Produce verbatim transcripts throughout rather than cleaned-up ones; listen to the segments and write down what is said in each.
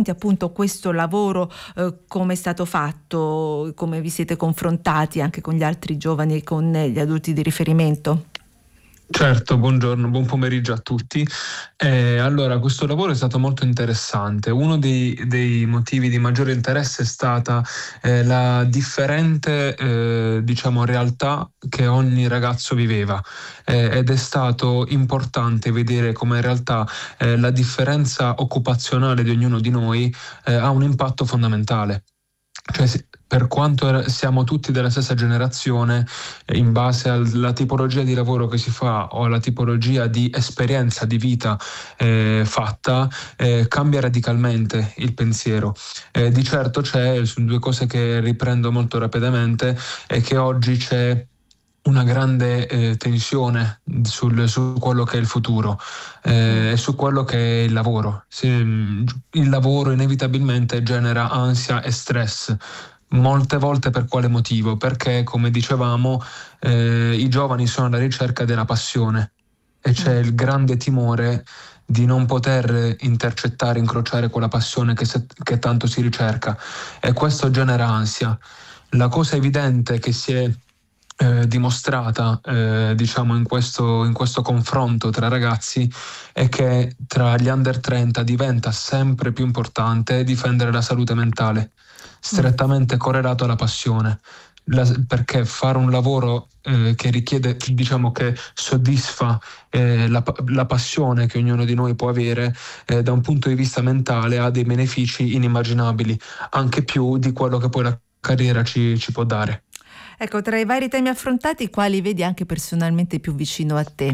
racconti appunto questo lavoro, eh, come è stato fatto, come vi siete confrontati anche con gli altri giovani e con gli adulti di riferimento. Certo, buongiorno, buon pomeriggio a tutti. Eh, allora, questo lavoro è stato molto interessante. Uno dei, dei motivi di maggiore interesse è stata eh, la differente, eh, diciamo, realtà che ogni ragazzo viveva, eh, ed è stato importante vedere come in realtà eh, la differenza occupazionale di ognuno di noi eh, ha un impatto fondamentale. Cioè, per quanto siamo tutti della stessa generazione, in base alla tipologia di lavoro che si fa o alla tipologia di esperienza di vita eh, fatta, eh, cambia radicalmente il pensiero. Eh, di certo c'è, sono due cose che riprendo molto rapidamente, è che oggi c'è una grande eh, tensione sul, su quello che è il futuro eh, e su quello che è il lavoro. Se, il lavoro inevitabilmente genera ansia e stress. Molte volte per quale motivo? Perché, come dicevamo, eh, i giovani sono alla ricerca della passione e c'è il grande timore di non poter intercettare, incrociare quella passione che, se, che tanto si ricerca, e questo genera ansia. La cosa evidente che si è eh, dimostrata eh, diciamo in questo, in questo confronto tra ragazzi è che tra gli under trenta diventa sempre più importante difendere la salute mentale, strettamente correlato alla passione. La, perché fare un lavoro eh, che richiede, diciamo che soddisfa eh, la, la passione che ognuno di noi può avere eh, da un punto di vista mentale ha dei benefici inimmaginabili, anche più di quello che poi la carriera ci, ci può dare. Ecco, tra i vari temi affrontati, quali vedi anche personalmente più vicino a te?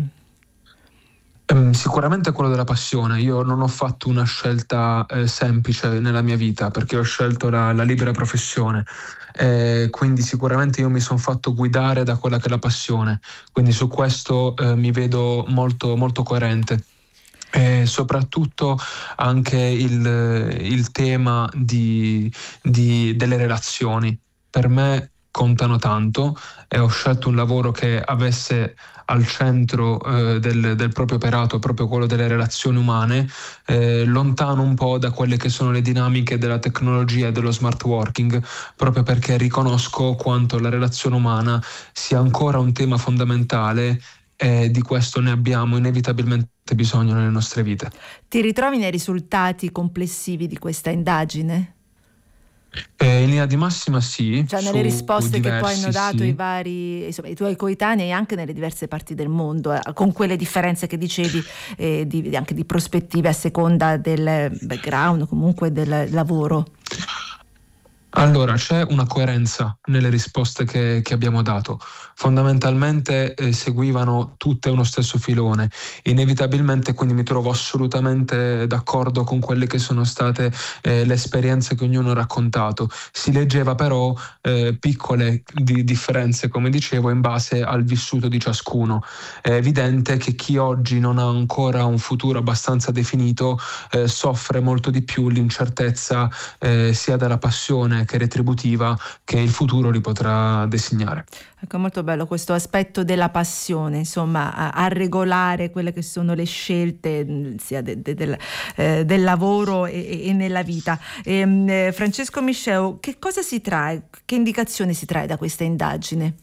Um, sicuramente quello della passione. Io non ho fatto una scelta eh, semplice nella mia vita, perché ho scelto la, la libera professione, eh, quindi sicuramente io mi sono fatto guidare da quella che è la passione, quindi su questo eh, mi vedo molto, molto coerente. E soprattutto anche il, il tema di, di, delle relazioni per me contano tanto, e ho scelto un lavoro che avesse al centro eh, del, del proprio operato proprio quello delle relazioni umane, eh, lontano un po' da quelle che sono le dinamiche della tecnologia e dello smart working, proprio perché riconosco quanto la relazione umana sia ancora un tema fondamentale e di questo ne abbiamo inevitabilmente bisogno nelle nostre vite. Ti ritrovi nei risultati complessivi di questa indagine? Eh, in linea di massima sì, cioè nelle risposte diversi, che poi hanno dato sì. i vari, insomma, i tuoi coetanei anche nelle diverse parti del mondo, eh, con quelle differenze che dicevi, eh, di, anche di prospettive a seconda del background, comunque del lavoro. Allora, c'è una coerenza nelle risposte che, che abbiamo dato. Fondamentalmente eh, seguivano tutte uno stesso filone. Inevitabilmente quindi mi trovo assolutamente d'accordo con quelle che sono state eh, le esperienze che ognuno ha raccontato. Si leggeva però eh, piccole di differenze, come dicevo, in base al vissuto di ciascuno. È evidente che chi oggi non ha ancora un futuro abbastanza definito eh, soffre molto di più l'incertezza eh, sia della passione che retributiva che il futuro li potrà designare. Ecco, molto bello questo aspetto della passione, insomma, a, a regolare quelle che sono le scelte sia de, de, del, eh, del lavoro e, e nella vita. E, eh, Francesco Misceu, che cosa si trae, che indicazione si trae da questa indagine?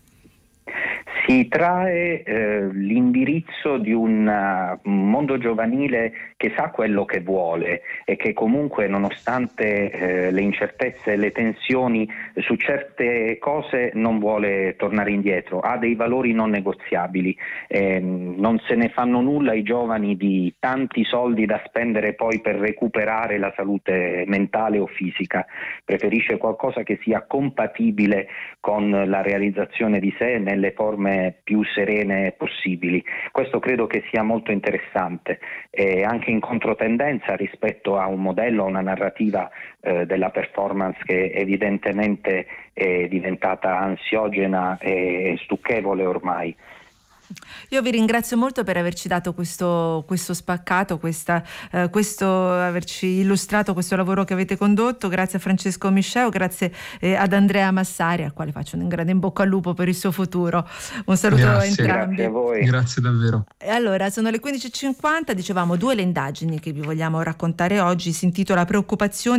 Si trae eh, l'indirizzo di un uh, mondo giovanile che sa quello che vuole e che comunque, nonostante eh, le incertezze e le tensioni su certe cose, non vuole tornare indietro, ha dei valori non negoziabili. Eh, non se ne fanno nulla i giovani di tanti soldi da spendere poi per recuperare la salute mentale o fisica, preferisce qualcosa che sia compatibile con la realizzazione di sé nelle forme più serene possibili. Questo credo che sia molto interessante e anche in controtendenza rispetto a un modello, a una narrativa eh, della performance che evidentemente è diventata ansiogena e stucchevole ormai. Io vi ringrazio molto per averci dato questo, questo spaccato, questa, eh, questo, averci illustrato questo lavoro che avete condotto. Grazie a Francesco Misceu, grazie eh, ad Andrea Massari, al quale faccio un grande in bocca al lupo per il suo futuro. Un saluto Grazie. a entrambi. Grazie a voi. Grazie davvero. E allora, sono le quindici e cinquanta, dicevamo due le indagini che vi vogliamo raccontare oggi, si intitola Preoccupazioni